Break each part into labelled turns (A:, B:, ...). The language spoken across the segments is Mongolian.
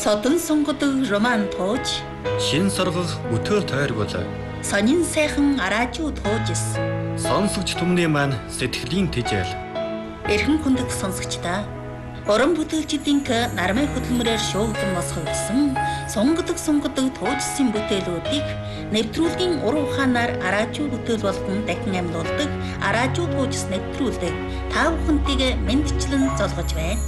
A: Содон сонгодог роман тууж,
B: шин соргох өтөөл тойргол,
A: сонин сайхан араажуу туужс.
B: Сонсогч түмний маань сэтгэлийн тэжээл.
A: Эрхэн хүндэт сонсогчдаа уран бүтээлчдийн нармай хөдөлмөрөөр шуугдан босгогдсон сонгодог туужсын бүтээлүүдийг нэвтрүүлгийн уран ухаанаар араажуу бүтээл болгон дахин амьлуулдаг араажуу туужс нэвтрүүлдэг та бүхэнтэйг мэндчлэн золгож байна.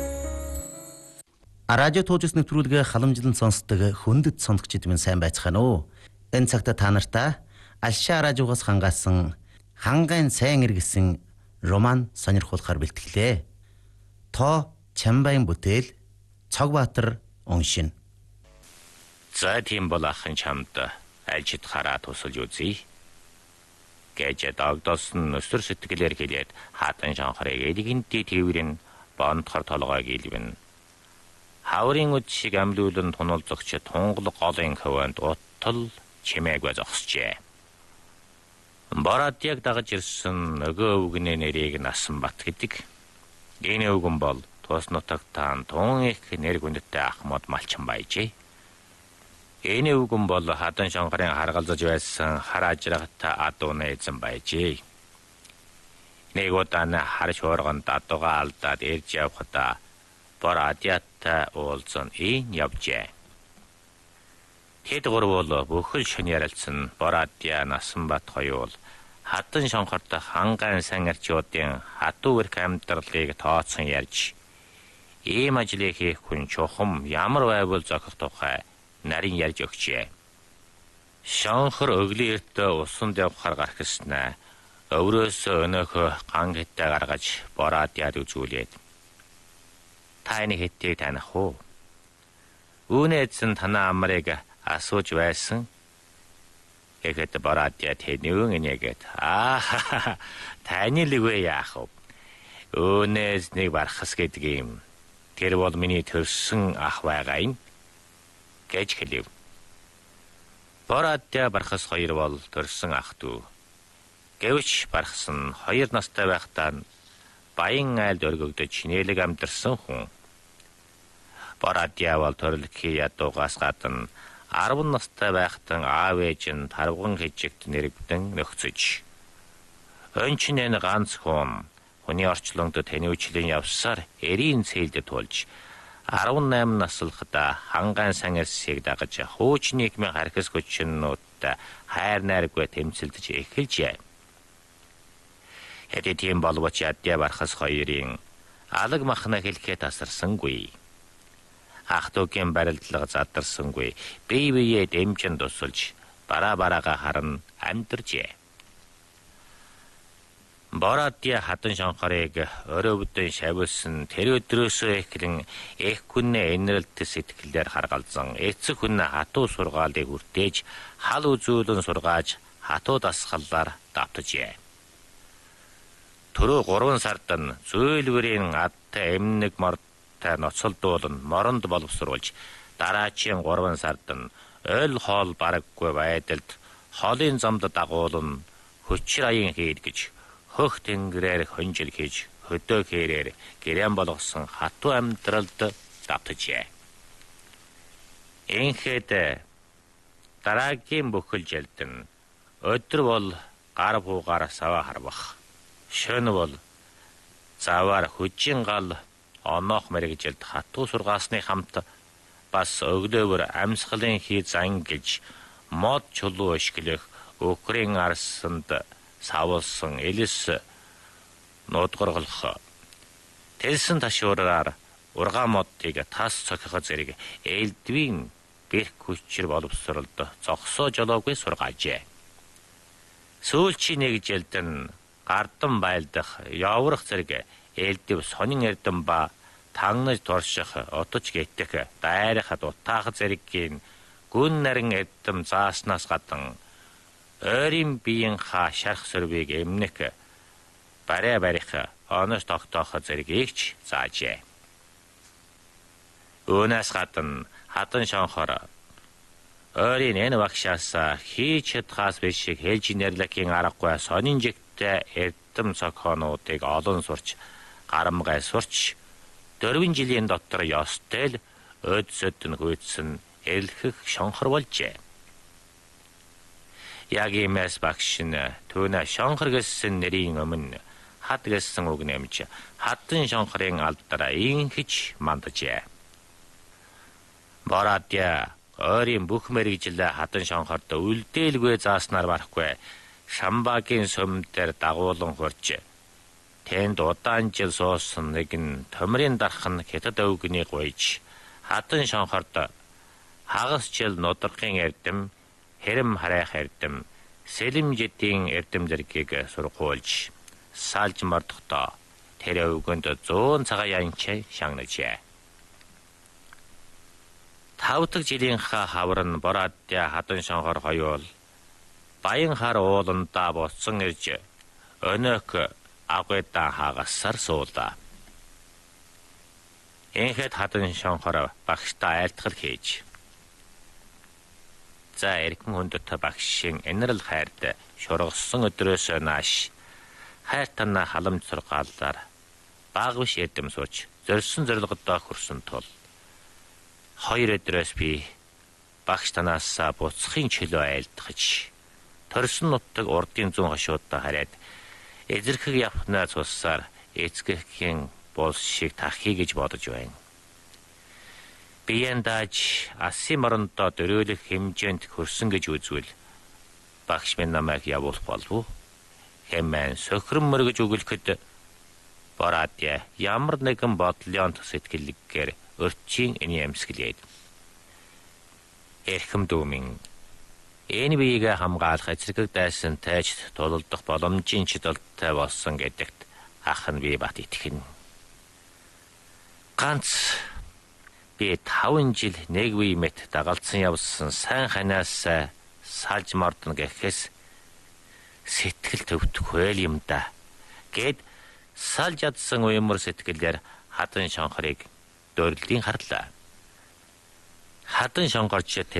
C: Араажуу туужс нэвтрүүлгээ халамжлан сонсдог хүндэт сонсогчид минь сайн байцгаана уу? Энэ цагта та нартаа Алшаа араажуугаас хангаасан хангайн сайн иргэсэн роман сонирхуулахаар бэлтгэлээ. Тоо Чамбайн бүтээл Цогбаатар уншина.
D: За тийм бол ахын чамд альжид хараа тусалж үзье. Гэж догдосон өсөр сэтгэлээр хэлээд хатан шанхарыг элгэнти тэрвэрийн бондхор толгойг илвэн. Хаврын үд шиг амьлуулан тунулзагч тунгалаг голын хөвөнд уттал чимээг зогсжээ. Борадяг дагаж ирсэн нөгөө өвгний нэрийг Насанбат гэдэг. Энэ өвгөн бол тус нутагтаан тун их нэр гүндтэй Ахмад малчин байжээ. Энэ өвгөн бол хатан шанхарын харгалзаж байсан хар ажрагтай адууны эзэн байжээ. Нэг удаа хар шуурганд адууга алдаад ирж явхдаа Борадиаттай уулзсан ийн явжээ. Тэд гурвол бүхэл шөнө ярилцсан Борадиа Насанбат хоёул хатан шанхарт хангайн сангирчуудын хатуу эрх амьдралыг тооцсон ярьж ийм ажлыг хийх хүн чухам ямар байвал зохих тухай нарийн ярьж өгчээ. Шанхар өглөө эрт усан явхаар гарахснаа өврөөсөө өнөөхөө ган хитэ гаргаж Борадиад үзүүлээд таны хитийг таних уу? Үүнээдсэн танаа амрыг асууж байсан. Тэгэхэд Борадиа тэнүүн инегээд таны л үгүй яах вэ? Үүнээс нэг бархас гэдэг юм. Тэр бол миний төрсөн ах байгаа юм гэж хэлв. Борадиа бархас хоёр бол төрсөн ах дүү. Гэвч бархас нь 2 настай байхдаа баян айлд өргөгдөж чинэлэг амьдарсан хүн. Борадиа бол төрөлхий ядуугаас гадна 10 настай байхдаа аав ээж нь тарвган хижигт нэрвдэн нөхцөж. Өнчнэн ганц хүн хүний орчлонд тэнүүчлийн явсаар эрийн цээлд тулж 18 наслахта хангайн сангирсыг дагаж хууч нийгмийн хархас хүчнүүдтэй хайр найргүй тэмцэлдэж эхэлжээ. Хэдий тийм боловч ядья бархас хоёрын алаг махна хэлхээ тасарсангүй. Ах дүүгийн барилдлага задарсангүй. Бие биеэ дэмжин тусалж бараагаа харан амьдаржээ. Борадиа хатан шанхарыг өрөвдөн шавилсан тэр өдрөөсөө эхлэн их хүнээ инрэлт сэтгэлээр харгалзан эцэг хүн хатуу сургаалыг хүртээж хал үзүүлэн сургааж хатуу дасгалаар давтжээ. Түрүү 3 сард нь зөөлвөрийн адтай эмнэг мордтай ноцолдуулан моронд боловсруулж дараачийн 3 сард нь ойл хоол бараггүй байдалд хоолын замд дагуулан хүчир аян heid гэж хөх тэнгэрээр хонжил хийж хөдөө хэрээр гэрэн болгосон хатуу амьдралд давтжээ. Энхэд дараагийн бүхэл жилдэн өдөр бол гар буугаар саваа харвах. Шөнө бол заваар хүжин гал оноох мэрэгжилд хатуу сургаасны хамт бас өглөөвөр амьсгалын хий зангилж мод чулуу ишгэлэх Украин арсанд савуулсан элэс нуудгаргалах телсэн ташуураар ургаан модыг тас цохих зэрэг ээлдвийн бэрх хүчээр боловсролд зогсоо жолоогүй сургаажээ. Сүүлчийн нэг жилдэн гардан байлдах яврах зэрэг ээлдэв сонин эрдэм ба тагнаж турших отож гэтэх дайрахад утаах зэргийн гүн нарин эрдэм зааснаас гадна ойрын биеийн шарх сөрвийг эмнэх барих оноос тогтоох зэргийг заажээ. Үүнээс гадна хатан шанхар ойрын энэ багшаас хийж чадхаас биш хэлж нэрлэхийн аргагүй сонин жигтэй эрдэм цогхоонуудыг олон сурч гарамгай сурч 4 жилийн дотор ёстой л өдсөд нь хүйдсэн элхэх шонхор болжээ. Яг иймээс багш нь түүнэ шонхор гэсэн нэрийн өмнө хад гэсэн үг нэмж хатан шонхорын алдараа инхэж мандажээ. Борадья ойрын бүх мэрэгжил хатан шонхорд үлдээлгүй зааснаар барахгүй Шамбагийн сүм дээр дагуулan хурж тэнд удаан жил суусан нэгэн төмрийн дархан хятад өвгний гуйж хатан шонхорд хагас жил нудрахын эрдэм, хэрэм харайх эрдэм, сэлэм жидийн эрдэм зэргийг сургуулж салж мордохдоо тэр өвгөнд 100 цагаан янч шагнажээ. 5 дахь жилийнхаа хавар нь Борадья хатан шонхор хоёул баян хар ууландаа боцсон ирж өнөөх агуйдаа хагасаар суулаа. Энхэд хатан шонхор багштай айлтгал хийж за эргэн хүндэт багшийн энэрл хайрд шургасан өдрөөс нааш хайртана халамж сургаалаар баг биш эдэм сууч зорьсон зорилгодоо хүрсэн тул 2 өдрөөс би багш танаас буцахын чөлөө айлтгаж торсон нутаг урдын зүүн хашуудаа хараад эзэрхэг явхнаа цуссаар эцгэхийн бол шиг таххий гэж бодож байна. Биендаж асын морондоо дөрөөлөх хэмжээнд хүрсэн гэж үзвэл багш минь намайг явуулах болов уу? Хэмээн сөхрөн мөргөж өгөлөхөд Борадья ямар нэгэн бодлын сэтгэлгээр өрчийн эний амьсгалээд эрхэм дүүмин энэ биеийг хамгаалах эцэг дайсан тайж тулалдах боломжийн чөлөөтэй болсон гэдэгт ах нь би бат итгэн. Ганц би 5 жил нэг үе мэт дагалдсан явсан сайн ханаас салж мордно гэхээс сэтгэл төвтгөл юм да. Гэд салж ядсан уймар сэтгэлээр хатан шонхорыг дөрөлдийн харлаа. Хатан шонхорч